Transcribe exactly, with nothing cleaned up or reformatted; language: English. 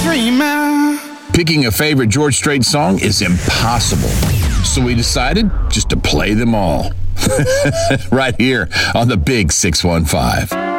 dreaming. Picking a favorite George Strait song is impossible. So we decided just to play them all. Right here on the Big six one five.